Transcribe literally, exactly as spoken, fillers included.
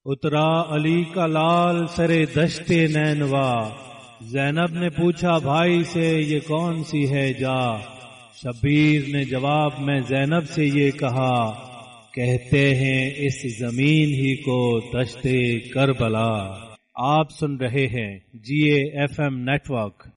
उतरा अली का लाल सरे दश्ते नैनवा। जैनब ने पूछा भाई से ये कौन सी है जा। शबीर ने जवाब में जैनब से ये कहा, कहते हैं इस जमीन ही को दश्ते करबला। आप सुन रहे हैं जी ए एफ एम नेटवर्क।